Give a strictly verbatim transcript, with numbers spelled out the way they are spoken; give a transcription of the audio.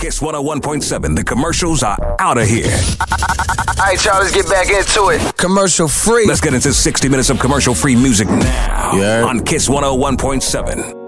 Kiss one oh one point seven. The commercials are out of here. All right, y'all, let's get back into it. Commercial free. Let's get into sixty minutes of commercial free music now Yeah. on Kiss one oh one point seven.